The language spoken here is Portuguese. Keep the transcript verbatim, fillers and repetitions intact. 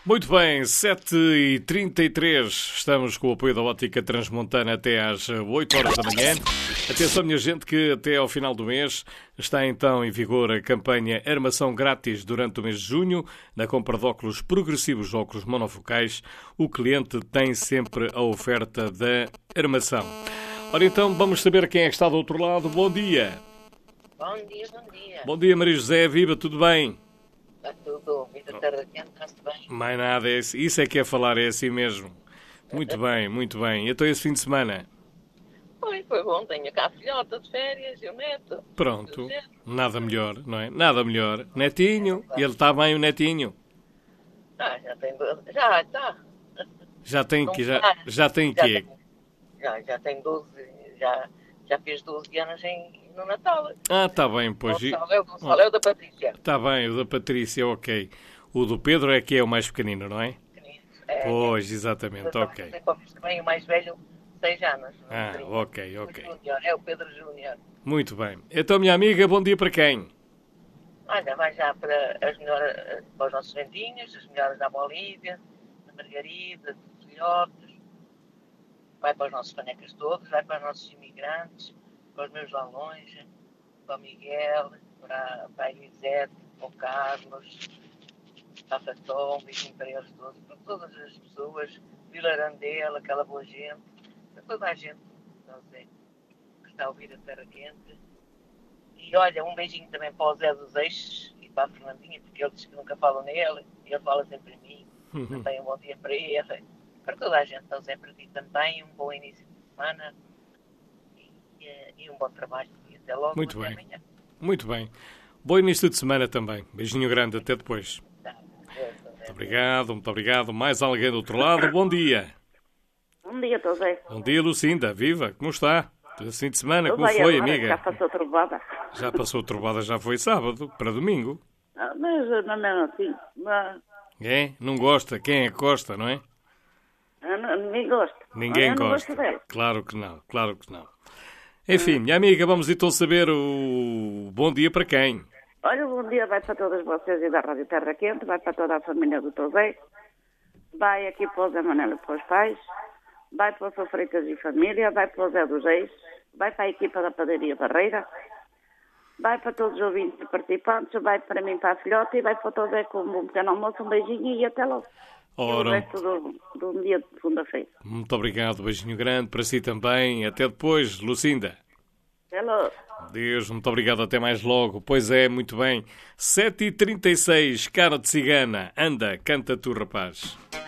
Muito bem, sete e trinta e três, estamos com o apoio da Ótica Transmontana até às oito horas da manhã. Atenção, minha gente, que até ao final do mês está então em vigor a campanha Armação Grátis durante o mês de junho. Na compra de óculos progressivos, óculos monofocais, o cliente tem sempre a oferta da armação. Ora então, vamos saber quem é que está do outro lado. Bom dia. Bom dia, bom dia. Bom dia, Maria José. Viva, tudo bem? Está tudo, vida terra quente, está-se bem? Mais nada, é, isso é que é falar, é assim mesmo. Muito bem, muito bem. E então esse fim de semana? Foi, foi bom, tenho cá a filhota de férias e o neto. Pronto, nada melhor, não é? Nada melhor. Netinho, ele está bem, o netinho? Ah, já tem doze, já está. Já tem que, já, Não, já tem já quê? tem- Já, já tem doze, já, já fez doze anos em, no Natal. Ah, está bem, pois. O Gonçalo é o Gonçalo, é o da Patrícia. Está bem, o da Patrícia, ok. O do Pedro é que é o mais pequenino, não é? É, Pois, exatamente, é, ok. também o mais velho, seis anos. Ah, trinta. ok, O ok. Júnior, é o Pedro Júnior. Muito bem. Então, minha amiga, bom dia para quem? Olha, vai já para as melhoras, para os nossos ventinhos, as melhoras da Bolívia, da Margarida, dos filhotes, vai para os nossos panecas todos, vai para os nossos imigrantes, para os meus lá longe, para o Miguel, para, para a Elisete, para o Carlos, para a Fatão, um beijinho para eles todos, para todas as pessoas, Vila Arandela, aquela boa gente, para toda a gente, não sei, que está a ouvir a Terra Quente. E olha, um beijinho também para o Zé dos Eixos e para a Fernandinha, porque ele diz que nunca falam nele, e ele fala sempre em mim. Também um bom dia para ele, para toda a gente, então Zé, para ti também, um bom início de semana e, e um bom trabalho. E até logo, Muito até bem. amanhã. Muito bem. Bom início de semana também. Beijinho grande, até depois. Tá, Deus, Zé. Muito obrigado, muito obrigado. Mais alguém do outro lado? Bom dia. Bom dia, estou bem. Bom dia, Lucinda. Viva, como está? Esse fim de semana, Estou como bem foi, agora, amiga? já passou trovada. Já passou a trovada, já foi sábado, para domingo. Ah, mas eu não é assim. Mas, É? Não gosta? Quem é que gosta, não é? eu não, ninguém gosta. Ninguém eu não gosta. gosto dela. Claro que não, claro que não. Enfim, minha amiga, vamos então saber o bom dia para quem? Olha, bom dia vai para todas vocês e da Rádio Terra Quente, vai para toda a família do Tosé, vai aqui para o Zé Manela e para os pais, vai para o São Freitas e família, vai para o Zé dos Reis, vai para a equipa da Padaria Barreira, vai para todos os ouvintes e participantes, vai para mim, para a filhota e vai para o Tosé com um pequeno almoço, um beijinho e até logo. E o Ora, resto do, do dia de segunda-feira. muito obrigado, beijinho grande para si também. Até depois, Lucinda. Até logo. Deus, muito obrigado, até mais logo. Pois é, muito bem. sete e trinta e seis, cara de cigana. Anda, canta tu, rapaz.